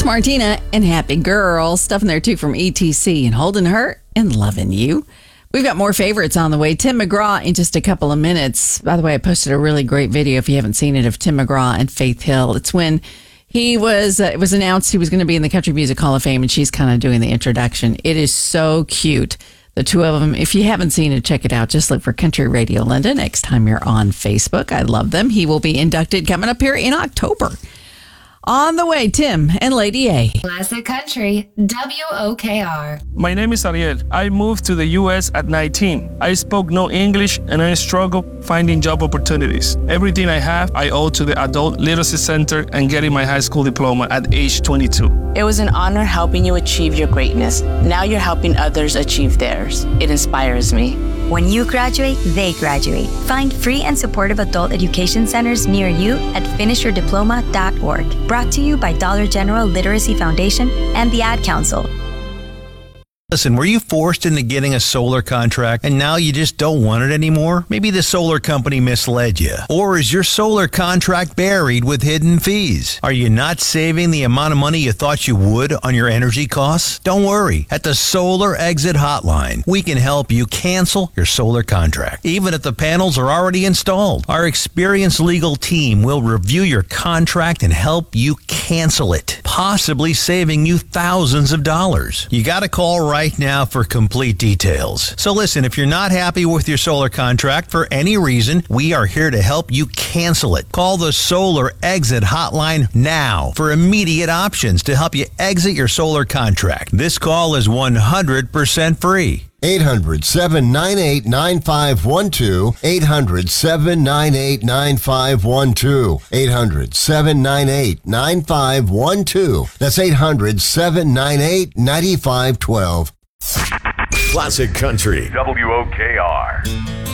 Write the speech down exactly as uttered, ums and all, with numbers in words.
That's Martina and Happy Girl. Stuff in there, too, from E T C and Holding Her and Loving You. We've got more favorites on the way. Tim McGraw in just a couple of minutes. By the way, I posted a really great video, if you haven't seen it, of Tim McGraw and Faith Hill. It's when he was, uh, it was announced he was going to be in the Country Music Hall of Fame, and she's kind of doing the introduction. It is so cute. The two of them, if you haven't seen it, check it out. Just look for Country Radio Linda next time you're on Facebook. I love them. He will be inducted coming up here in October. On the way, Tim and Lady A. Classic Country, W O K R. My name is Ariel. I moved to the U S at nineteen. I spoke no English and I struggled finding job opportunities. Everything I have, I owe to the Adult Literacy Center and getting my high school diploma at age twenty-two. It was an honor helping you achieve your greatness. Now you're helping others achieve theirs. It inspires me. When you graduate, they graduate. Find free and supportive adult education centers near you at finish your diploma dot org. Brought to you by Dollar General Literacy Foundation and the Ad Council. Listen, were you forced into getting a solar contract and now you just don't want it anymore? Maybe the solar company misled you. Or is your solar contract buried with hidden fees? Are you not saving the amount of money you thought you would on your energy costs? Don't worry. At the Solar Exit Hotline, we can help you cancel your solar contract, even if the panels are already installed. Our experienced legal team will review your contract and help you cancel it, possibly saving you thousands of dollars. You got to call right now for complete details. So listen, if you're not happy with your solar contract for any reason, we are here to help you cancel it. Call the Solar Exit Hotline now for immediate options to help you exit your solar contract. This call is one hundred percent free. eight hundred, seven nine eight, nine five one two. eight hundred, seven nine eight, nine five one two. eight hundred, seven nine eight, nine five one two. That's eight hundred, seven nine eight, nine five one two. Classic Country, W O K R.